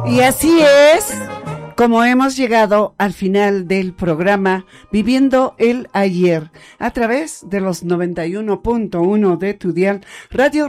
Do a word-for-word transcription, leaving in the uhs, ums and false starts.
Y así es como hemos llegado al final del programa Viviendo el Ayer, a través de los noventa y uno punto uno de tu dial Radio